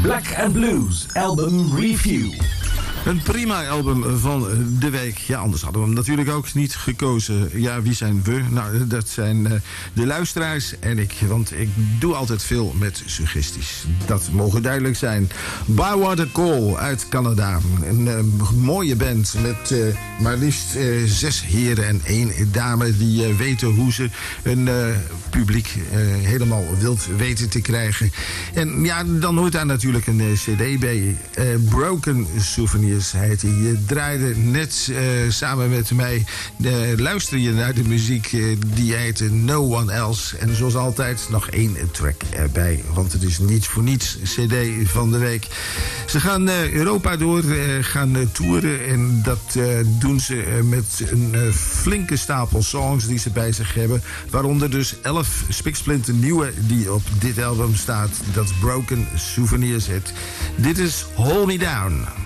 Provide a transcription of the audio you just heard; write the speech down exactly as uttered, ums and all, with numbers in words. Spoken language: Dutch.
Black and Blues Album Review. Een prima album van de week. Ja, anders hadden we hem natuurlijk ook niet gekozen. Ja, wie zijn we? Nou, dat zijn uh, de luisteraars en ik. Want ik doe altijd veel met suggesties. Dat mogen duidelijk zijn. Bywater Call uit Canada. Een uh, mooie band met uh, maar liefst uh, zes heren en één dame... die uh, weten hoe ze een uh, publiek uh, helemaal wild weten te krijgen. En ja, dan hoort daar natuurlijk een uh, cd bij. Uh, Broken Souvenirs heet hij. Je draaide net uh, samen met mij. Uh, luister je naar de muziek. Uh, die heette No One Else. En zoals altijd nog één track erbij. Want het is niet voor niets cd van de week. Ze gaan uh, Europa door. Uh, gaan uh, toeren. En dat uh, doen ze uh, met een uh, flinke stapel songs die ze bij zich hebben. Waaronder dus elf spiksplinter nieuwe die op dit album staat. Dat Broken Souvenirs heet. Dit is Hold Me Down.